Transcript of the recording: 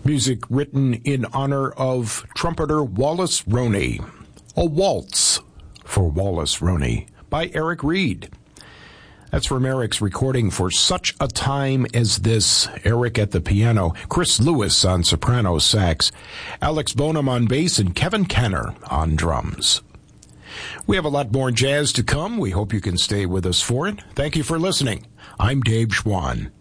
Music written in honor of trumpeter Wallace Roney. A Waltz for Wallace Roney by Eric Reed. That's from Eric's recording For Such a Time as This. Eric at the piano, Chris Lewis on soprano sax, Alex Bonham on bass, and Kevin Kenner on drums. We have a lot more jazz to come. We hope you can stay with us for it. Thank you for listening. I'm Dave Schwann.